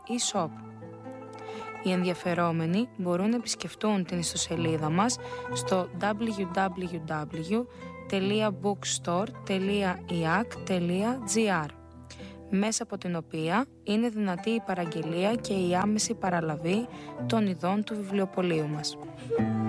e-shop. Οι ενδιαφερόμενοι μπορούν να επισκεφτούν την ιστοσελίδα μας στο www.bookstore.iak.gr, μέσα από την οποία είναι δυνατή η παραγγελία και η άμεση παραλαβή των ειδών του βιβλιοπωλείου μας.